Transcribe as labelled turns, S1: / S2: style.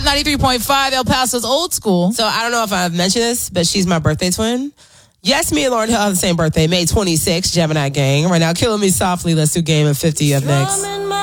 S1: 93.5, El Paso's old school.
S2: So I don't know if I've mentioned this, but she's my birthday twin. Yes, me and Lauryn Hill have the same birthday, May 26th, Gemini gang. Right now, Killing Me Softly. Let's do Game of 50 up next.